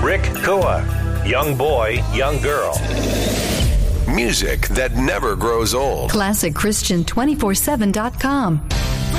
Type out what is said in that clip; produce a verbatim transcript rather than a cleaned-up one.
Rick Kua, Young Boy, Young Girl. Music that never grows old. Classic Christian two forty-seven dot com.